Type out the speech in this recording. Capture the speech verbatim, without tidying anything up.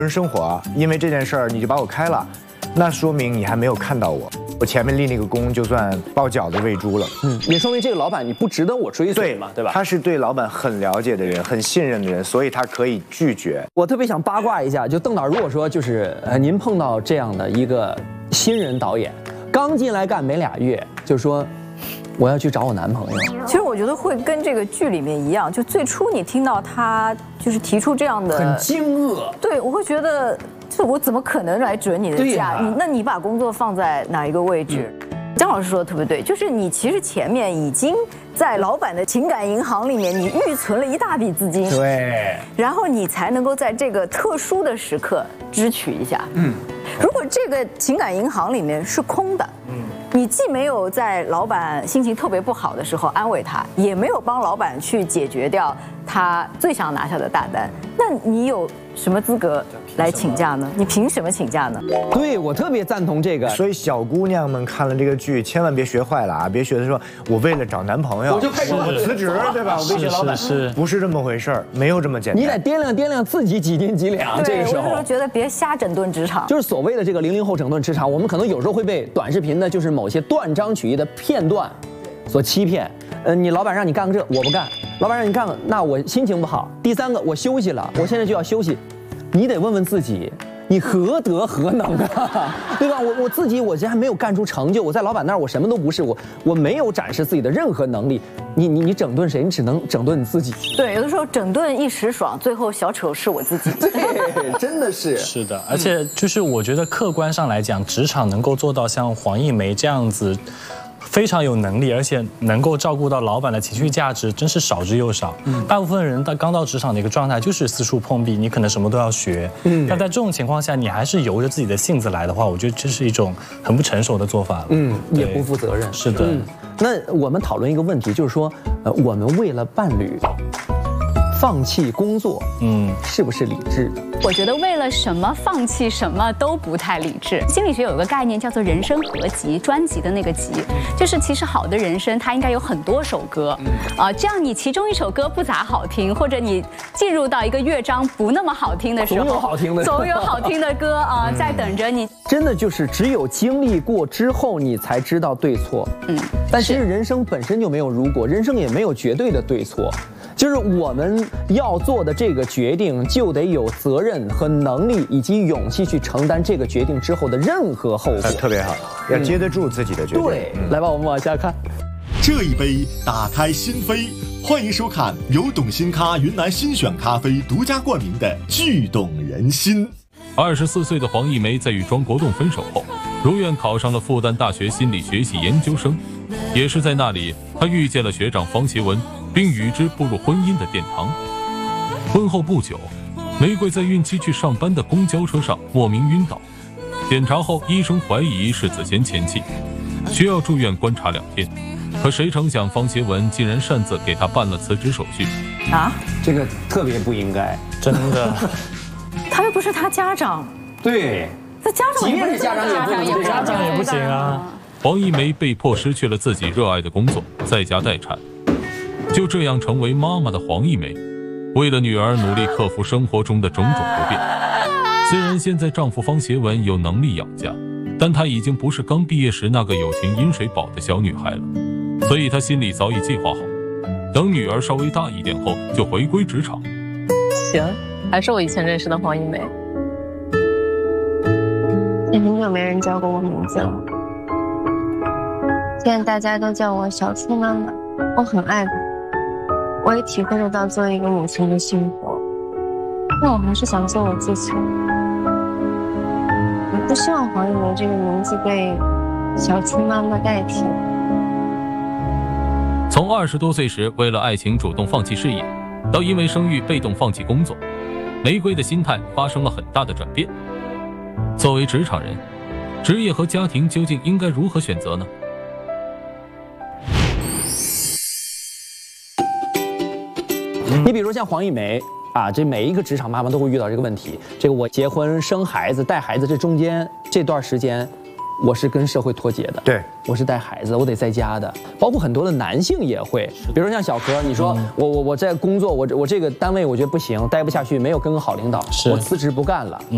人生活啊，因为这件事儿你就把我开了，那说明你还没有看到我。我前面立那个功，就算抱饺子喂猪了。 嗯，也说明这个老板你不值得我追随嘛，对吧？ 他是对老板很了解的人，很信任的人，所以他可以拒绝。 我特别想八卦一下，就邓导，如果说就是呃，您碰到这样的一个新人导演，刚进来干没俩月，就说我要去找我男朋友。 其实我觉得会跟这个剧里面一样，就最初你听到他就是提出这样的， 很惊愕。 对，我会觉得。这我怎么可能来准你的假？你那你把工作放在哪一个位置？张老师说的特别对，就是你其实前面已经在老板的情感银行里面，你预存了一大笔资金， 对， 然后你才能够在这个特殊的时刻支取一下。嗯，如果这个情感银行里面是空的，嗯，你既没有在老板心情特别不好的时候安慰他，也没有帮老板去解决掉他最想拿下的大单，那你有什么资格来请假呢？你凭什么请假呢？ 对，我特别赞同这个。 所以小姑娘们看了这个剧，千万别学坏了啊！别学的说我为了找男朋友， 我就开始我辞职，对吧？我威胁老板， 是不是这么回事儿？没有这么简单。 你得掂量掂量自己几斤几两。这个时候， 我就说觉得别瞎整顿职场。 就是所谓的这个零零后整顿职场，我们可能有时候会被短视频的，就是某些断章取义的片段所欺骗。呃，你老板让你干个这，我不干；老板让你干个，那我心情不好。第三个，我休息了，我现在就要休息。你得问问自己，你何德何能啊，对吧？我我自己我现在还没有干出成就，我在老板那儿我什么都不是，我我没有展示自己的任何能力。你你你整顿谁？你只能整顿你自己。 对，有的时候整顿一时爽，最后小丑是我自己。 对，真的是。 是的，而且就是我觉得客观上来讲，职场能够做到像黄奕梅这样子。非常有能力，而且能够照顾到老板的情绪价值，真是少之又少。嗯，大部分人到刚到职场的一个状态就是四处碰壁，你可能什么都要学。嗯，但在这种情况下，你还是由着自己的性子来的话，我觉得这是一种很不成熟的做法了。 嗯，也不负责任。 是的。嗯， 那我们讨论一个问题，就是说，呃，我们为了伴侣放弃工作，嗯，是不是理智的？ 我觉得为了什么放弃什么都不太理智。心理学有一个概念叫做人生合集，专辑的那个集，就是其实好的人生它应该有很多首歌，啊，这样你其中一首歌不咋好听，或者你进入到一个乐章不那么好听的时候， 总有好听的， 总有好听的歌啊在等着你。 真的就是只有经历过之后，你才知道对错。嗯，但其实人生本身就没有如果，人生也没有绝对的对错。就是我们要做的这个决定，就得有责任和能力以及勇气去承担这个决定之后的任何后果。 特别好，要接得住自己的决定。 对，来吧，我们往下看。 这一杯打开心扉，欢迎收看由董新咖云南新选咖啡独家冠名的《剧动人心》。 二十四岁的黄奕梅在与庄国栋分手后，如愿考上了复旦大学心理学系研究生。也是在那里，她遇见了学长方协文，并与之步入婚姻的殿堂。婚后不久，玫瑰在孕期去上班的公交车上莫名晕倒，检查后医生怀疑是子痫前期，需要住院观察两天。可谁成想方协文竟然擅自给她办了辞职手续啊！这个特别不应该， 真的。 他又不是他家长。 对， 那家长即便是家长也不行， 家长也不行啊。 黄奕梅被迫失去了自己热爱的工作，在家待产。就这样成为妈妈的黄奕梅，为了女儿努力克服生活中的种种不便。虽然现在丈夫方协文有能力养家，但她已经不是刚毕业时那个有情饮水饱的小女孩了，所以她心里早已计划好，等女儿稍微大一点后就回归职场。 行，还是我以前认识的黄奕梅。也很久没人叫过我名字了，现在大家都叫我小初妈妈，我很爱她，我也体会得到做一个母亲的幸福，但我还是想做我自己。我不希望黄奕梅这个名字被小初妈妈代替。 从二十多岁时为了爱情主动放弃事业，到因为生育被动放弃工作，玫瑰的心态发生了很大的转变。作为职场人，职业和家庭究竟应该如何选择呢？ 你比如像黄奕梅啊，这每一个职场妈妈都会遇到这个问题。这个我结婚、生孩子、带孩子，这中间这段时间，我是跟社会脱节的。 对， 我是带孩子，我得在家的。包括很多的男性也会，比如说像小何，你说、嗯、我我我在工作，我我这个单位我觉得不行，待不下去，没有跟个好领导，我辞职不干了。嗯